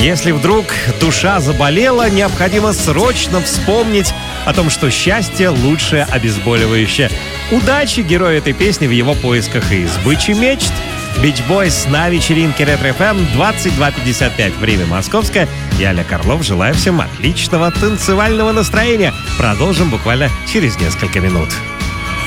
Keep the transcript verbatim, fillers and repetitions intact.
Если вдруг душа заболела, необходимо срочно вспомнить о том, что счастье — лучшее обезболивающее. Удачи герою этой песни в его поисках и сбыче мечт. Beach Boys на вечеринке Ретро эф эм, двадцать два пятьдесят пять, время московское. Я, Олег Орлов, желаю всем отличного танцевального настроения. Продолжим буквально через несколько минут.